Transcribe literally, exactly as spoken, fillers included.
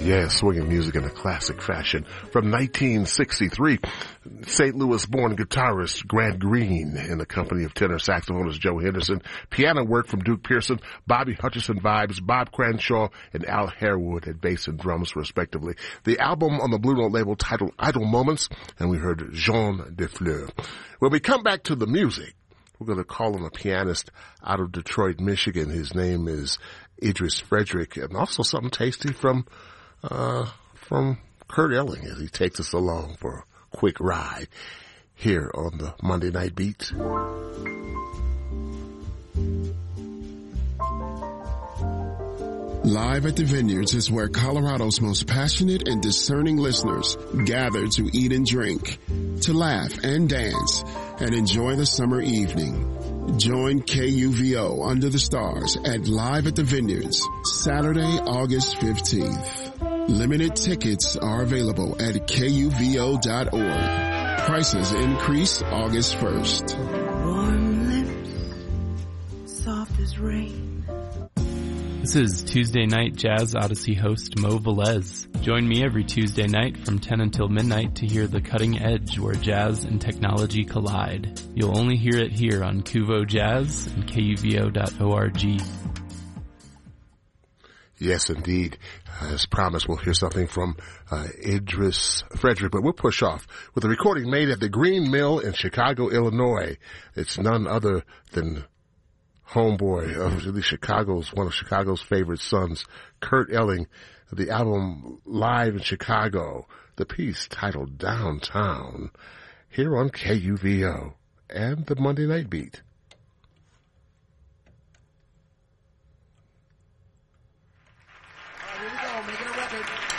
Yeah, swinging music in a classic fashion. From nineteen sixty-three, Saint Louis-born guitarist Grant Green in the company of tenor saxophonist Joe Henderson. Piano work from Duke Pearson, Bobby Hutcherson Vibes, Bob Cranshaw, and Al Harewood at bass and drums, respectively. The album on the Blue Note label titled Idle Moments, and we heard Jean de Fleur. When we come back to the music, we're going to call on a pianist out of Detroit, Michigan. His name is Idris Frederick, and also something tasty from uh from Kurt Elling as he takes us along for a quick ride here on the Monday Night Beat. Live at the Vineyards is where Colorado's most passionate and discerning listeners gather to eat and drink, to laugh and dance, and enjoy the summer evening. Join K U V O Under the Stars at Live at the Vineyards, Saturday, August fifteenth. Limited tickets are available at K U V O dot org. Prices increase August first. Warm lips, soft as rain. This is Tuesday Night Jazz Odyssey host Mo Velez. Join me every Tuesday night from ten until midnight to hear the cutting edge where jazz and technology collide. You'll only hear it here on Kuvo Jazz and K U V O dot org. Yes, indeed. As promised, we'll hear something from uh, Idris Frederick, but we'll push off with a recording made at the Green Mill in Chicago, Illinois. It's none other than homeboy of really Chicago's, one of Chicago's favorite sons, Kurt Elling. The album Live in Chicago, the piece titled Downtown, here on K U V O and the Monday Night Beat. All right, here we go, making a record.